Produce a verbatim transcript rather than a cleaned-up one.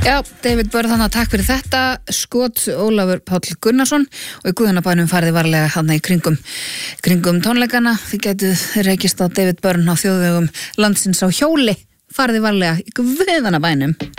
Já, David Byrne, þannig að takk fyrir þetta. Skot Ólafur Páll Gunnarsson og í Guðanabænum farið varlega hann í kringum, kringum tónleikana. Þið getuð rekist á David Byrne á þjóðvegum landsins á hjóli. Farið varlega í Guðanabænum.